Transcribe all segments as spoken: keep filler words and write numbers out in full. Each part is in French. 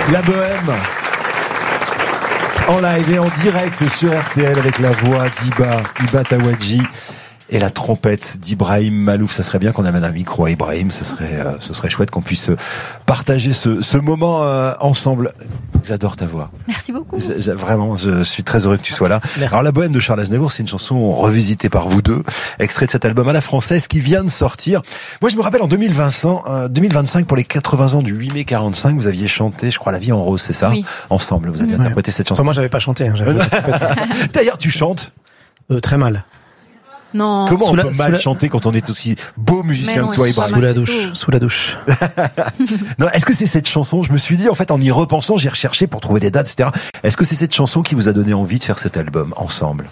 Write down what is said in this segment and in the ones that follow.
La Bohème. En live et en direct sur R T L avec la voix d'Iba, Iba Tawadji. Et la trompette d'Ibrahim Malouf. Ça serait bien qu'on amène un micro à Ibrahim. Ce serait, euh, ce serait chouette qu'on puisse partager ce, ce moment euh, ensemble. J'adore ta voix. Merci beaucoup. J'ai, j'ai, vraiment, je suis très heureux que tu sois là. Merci. Alors, La Bohème de Charles Aznavour, c'est une chanson revisitée par vous deux, extrait de cet album à la française qui vient de sortir. Moi, je me rappelle en deux mille vingt, euh, deux mille vingt-cinq, pour les quatre-vingts ans du huit mai quarante-cinq, vous aviez chanté, je crois, La vie en rose, c'est ça? Oui. Ensemble, vous aviez Ouais. interprété cette chanson. Enfin, moi, j'avais pas chanté. Hein, j'avais D'ailleurs, tu chantes. euh, très mal. Non. Comment Sous on la- peut sous mal la- chanter quand on est aussi beau musicien Mais non, que toi, c'est pas Ibrahim? Sous la mal du douche, tout. sous la douche. Non, est-ce que c'est cette chanson? Je me suis dit, en fait, en y repensant, j'ai recherché pour trouver des dates, et cetera. Est-ce que c'est cette chanson qui vous a donné envie de faire cet album ensemble?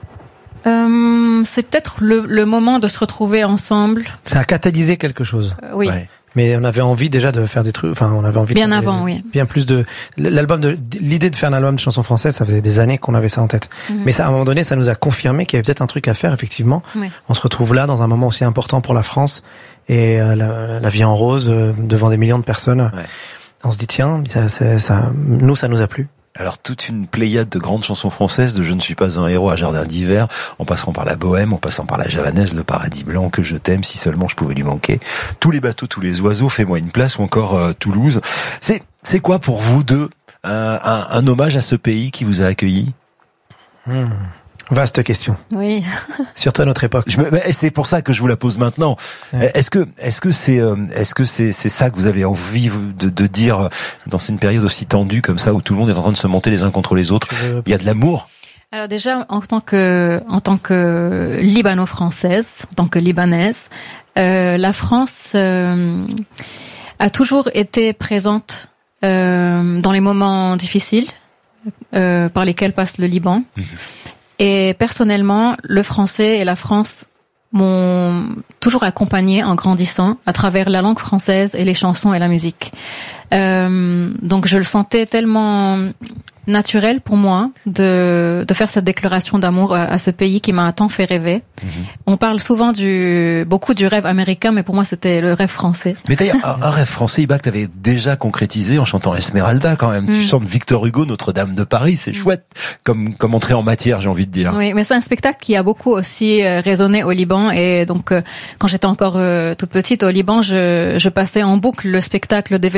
Euh, c'est peut-être le, le moment de se retrouver ensemble. Ça a catalysé quelque chose. Euh, oui. Ouais. Mais on avait envie déjà de faire des trucs. Enfin, on avait envie Bien de, avant, oui. Bien plus de l'album de l'idée de faire un album de chansons françaises. Ça faisait des années qu'on avait ça en tête. Mm-hmm. Mais ça, à un moment donné, ça nous a confirmé qu'il y avait peut-être un truc à faire. Effectivement, Oui. on se retrouve là dans un moment aussi important pour la France et euh, la, la vie en rose euh, devant des millions de personnes. Ouais. On se dit tiens, ça, ça, ça, nous, ça nous a plu. Alors, toute une pléiade de grandes chansons françaises, de Je ne suis pas un héros à Jardin d'hiver, en passant par la Bohème, en passant par la Javanaise, Le paradis blanc, Que je t'aime, Si seulement je pouvais lui manquer, Tous les bateaux, tous les oiseaux, Fais-moi une place, ou encore euh, Toulouse. C'est, c'est quoi pour vous deux un, un, un hommage à ce pays qui vous a accueilli? Hmm. Vaste question. Oui. Surtout à notre époque. Je me, mais c'est pour ça que je vous la pose maintenant. Ouais. Est-ce que, est-ce que c'est, euh, est-ce que c'est, c'est ça que vous avez envie de, de dire dans une période aussi tendue comme ça où tout le monde est en train de se monter les uns contre les autres? Je- Il y a de l'amour. Alors déjà, en tant que, en tant que libano-française, en tant que libanaise, euh, la France euh, a toujours été présente euh, dans les moments difficiles euh, par lesquels passe le Liban. Mmh. Et personnellement, le français et la France m'ont toujours accompagné en grandissant à travers la langue française et les chansons et la musique. Euh, donc je le sentais tellement naturel pour moi de de faire cette déclaration d'amour à, à ce pays qui m'a tant fait rêver. Mmh. On parle souvent du beaucoup du rêve américain, mais pour moi c'était le rêve français. Mais d'ailleurs, un, un rêve français, Iba, que t'avais déjà concrétisé en chantant Esmeralda quand même. Mm. Tu chantes Victor Hugo, Notre-Dame de Paris, c'est mm. chouette comme comme entrée en matière, j'ai envie de dire. Oui, mais c'est un spectacle qui a beaucoup aussi euh, résonné au Liban et donc euh, quand j'étais encore euh, toute petite au Liban, je je passais en boucle le spectacle des